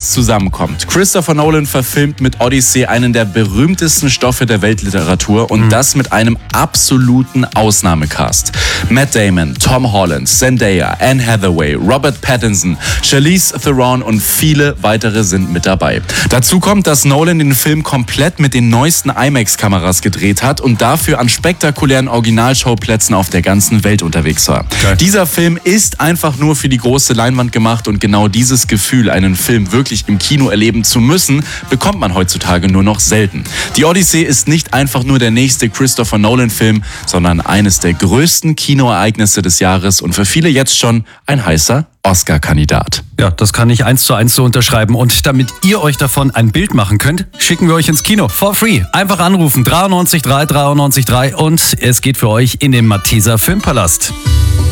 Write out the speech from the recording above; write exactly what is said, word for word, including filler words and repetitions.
alles zusammenkommt. Christopher Nolan verfilmt mit Odyssey einen der berühmtesten Stoffe der Weltliteratur und mhm. das mit einem absoluten Ausnahmecast. Matt Damon, Tom Holland, Zendaya, Anne Hathaway, Robert Pattinson, Charlize Theron und viele weitere sind mit dabei. Dazu kommt, dass Nolan den Film komplett mit den neuesten IMAX-Kameras gedreht hat und dafür an spektakulären Originalschauplätzen auf der ganzen Welt unterwegs war. Okay. Dieser Film ist einfach nur für die große Leinwand gemacht und genau dieses Gefühl, einen Film wirklich im Kino erleben zu müssen, bekommt man heutzutage nur noch selten. Die Odyssey ist nicht einfach nur der nächste Christopher Nolan-Film, sondern eines der größten Kinoereignisse des Jahres und für viele jetzt schon ein heißer Oscar-Kandidat. Ja, das kann ich eins zu eins so unterschreiben. Und damit ihr euch davon ein Bild machen könnt, schicken wir euch ins Kino. For free. Einfach anrufen. drei neun drei, drei neun drei und es geht für euch in den Matheser Filmpalast.